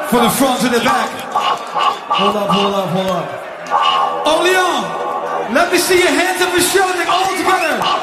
From the front to the back. Hold up, hold up, hold up. Oh, Leon, let me see your hands up and show them all together.